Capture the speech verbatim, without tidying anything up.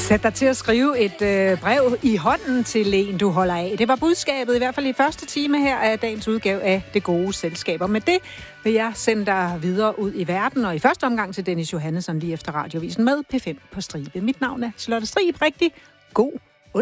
Sæt dig til at skrive et øh, brev i hånden til en, du holder af. Det var budskabet, i hvert fald i første time her af dagens udgave af Det Gode Selskab. Og med det vil jeg sende dig videre ud i verden, og i første omgang til Dennis Johannesson lige efter radiovisen med P fem på stribe. Mit navn er Charlotte Strib. Rigtig god